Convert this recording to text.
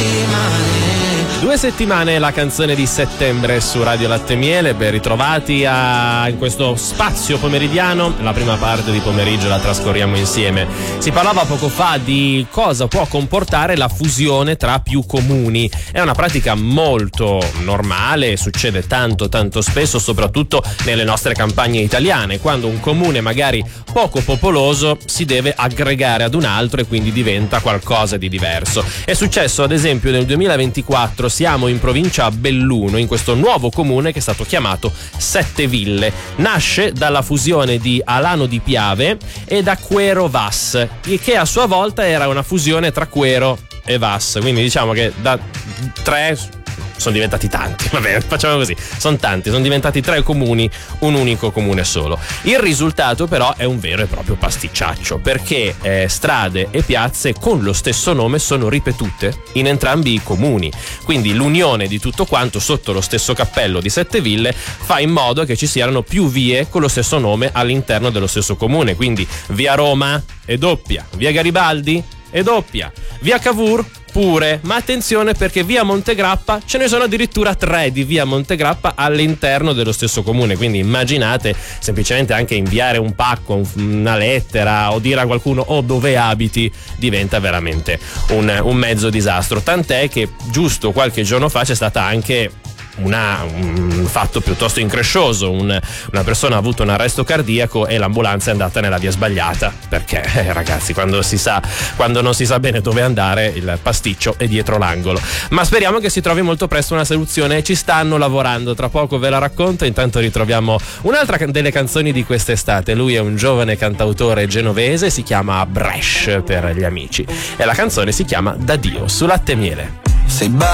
2 settimane la canzone di settembre su Radio Latte Miele. Ben ritrovati in questo spazio pomeridiano. La prima parte di pomeriggio la trascorriamo insieme. Si parlava poco fa di cosa può comportare la fusione tra più comuni. È una pratica molto normale, succede tanto spesso, soprattutto nelle nostre campagne italiane, quando un comune magari poco popoloso si deve aggregare ad un altro e quindi diventa qualcosa di diverso. È successo ad esempio nel 2024. Siamo in provincia a Belluno, in questo nuovo comune che è stato chiamato Sette Ville. Nasce dalla fusione di Alano di Piave e da Quero Vas, che a sua volta era una fusione tra Quero e Vas. Quindi diciamo che da 3 sono diventati tanti. Va bene, facciamo così. Sono tanti, sono diventati 3 comuni, un unico comune solo. Il risultato però è un vero e proprio pasticciaccio, perché strade e piazze con lo stesso nome sono ripetute in entrambi i comuni. Quindi l'unione di tutto quanto sotto lo stesso cappello di Sette Ville fa in modo che ci siano più vie con lo stesso nome all'interno dello stesso comune. Quindi via Roma è doppia, via Garibaldi è doppia, via Cavour pure, ma attenzione perché via Montegrappa ce ne sono addirittura 3 di via Montegrappa all'interno dello stesso comune. Quindi immaginate semplicemente anche inviare un pacco, una lettera o dire a qualcuno dove abiti diventa veramente un mezzo disastro, tant'è che giusto qualche giorno fa c'è stata anche un fatto piuttosto increscioso. Una persona ha avuto un arresto cardiaco e l'ambulanza è andata nella via sbagliata, perché ragazzi, quando non si sa bene dove andare, il pasticcio è dietro l'angolo. Ma speriamo che si trovi molto presto una soluzione e ci stanno lavorando. Tra poco ve la racconto. Intanto ritroviamo un'altra delle canzoni di quest'estate. Lui è un giovane cantautore genovese, si chiama Bresh per gli amici e la canzone si chiama Da Dio su Latte Miele.